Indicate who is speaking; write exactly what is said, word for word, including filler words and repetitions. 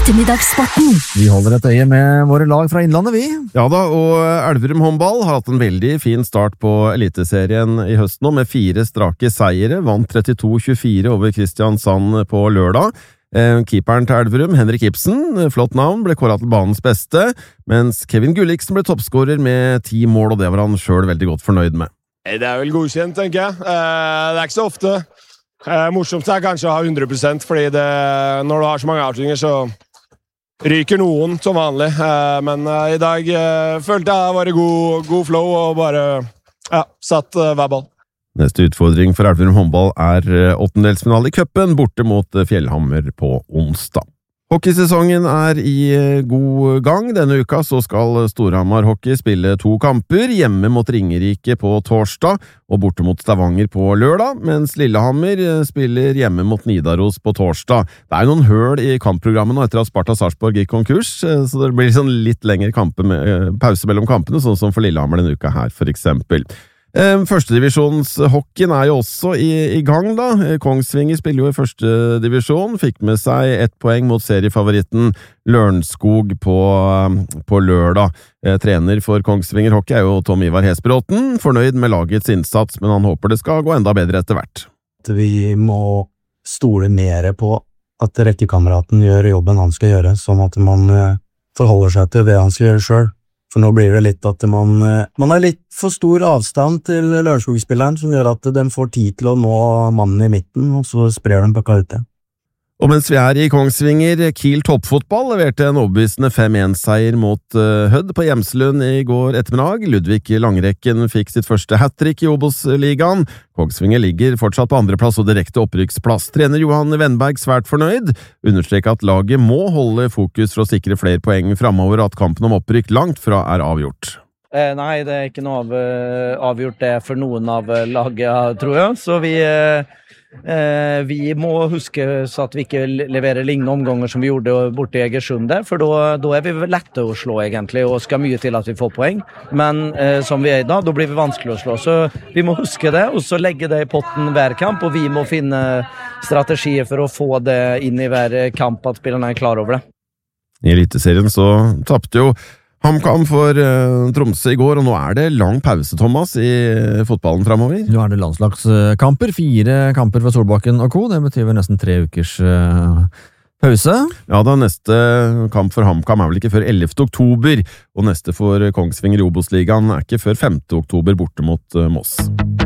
Speaker 1: Ettermiddagssporten.
Speaker 2: Vi holder et øye med våre lag fra Innlandet, vi.
Speaker 3: Ja da, og Elverum håndball har hatt en veldig fin start på Eliteserien i høst nå, med fire strake seire, vant trettito tjuefire over Kristiansand på lørdag. Keeperen til Elverum, Henrik Ibsen, flott navn, ble kåret til banens beste, mens Kevin Gulliksen ble toppskårer med ti mål, og det var han selv veldig godt fornøyd med.
Speaker 4: Det er vel godkjent, tenker jeg. Det er ikke så ofte. Morsomt er kanskje å ha hundre prosent, fordi det, når du har så mange avslutninger, så ryker noen som vanlig, men i dag følte jeg det var god, god flow og bare ja, satt hver ball.
Speaker 3: Neste utfordring for Elverum håndball er åttendelsfinale i cupen borte mot Fjellhammer på onsdag. Hockeysesongen er i god gang. Denne uka så skal Storhamar Hockey spille to kamper, hjemme mot Ringerike på torsdag og borte mot Stavanger på lørdag, mens Lillehammer spiller hjemme mot Nidaros på torsdag. Det er noen høl i kampprogrammet nå etter at Sparta Sarpsborg gikk konkurs, så det blir sånn litt lengre kampe med, pause mellom kampene, sånn som for Lillehammer denne uka her, for eksempel. Førstedivisjonshockeyen er jo også i, i gang da. Kongsvinger spiller jo i førstedivisjon, fikk med seg ett poeng mot seriefavoritten Lørenskog på, på lørdag. Trener for Kongsvinger Hockey er jo Tom Ivar Hesbråten, fornøyd med lagets innsats, men han håper det skal gå enda bedre etter hvert.
Speaker 5: Vi må stole mer på at rekkekameraten gjør jobben han skal gjøre, sånn at man forholder seg til det han skal gjøre selv. For nå blir det litt at man, man har litt for stor avstand til Lørenskog-spilleren, som gjør at de får tid til å nå mannen i midten, og så sprer de pakka ut det.
Speaker 3: Og mens vi er i Kongsvinger, Kiel toppfotball leverte en overbevisende fem en-seier mot uh, Hødd på Hjemslund i går ettermiddag. Ludvig Langrekken fikk sitt første hat-trick i Obos-ligaen. Kongsvinger ligger fortsatt på andreplass og direkte opprykksplass. Trener Johan Wenberg svært fornøyd, understreker at laget må holde fokus for å sikre flere poeng fremover, og at kampen om opprykk langt fra er avgjort.
Speaker 6: Eh, nei, det er ikke noe av, avgjort det for noen av laget, tror jeg. Så vi... Eh Eh, vi må huske så at vi ikke leverer lignende omganger som vi gjorde borte i Egersund, for da, da er vi lette å slå egentlig, og skal mye til at vi får poeng, men eh, som vi er i dag, da blir vi vanskelig å slå, så vi må huske det, og så legge det i potten hver kamp, og vi må finne strategier for å få det inn i hver kamp, at spillerne er klar over det.
Speaker 3: I Eliteserien så tappte jo HamKam for uh, Tromsø i går, og nå er det lang pause, Thomas, i uh, fotballen fremover.
Speaker 2: Nå er det landslagskamper, fire kamper for Solbakken og co. Det betyr vel nesten tre ukers uh, pause.
Speaker 3: Ja da, neste kamp for HamKam er vel ikke før ellevte oktober, og neste for Kongsvinger i Obos-ligaen er ikke før femte oktober borte mot uh, Moss.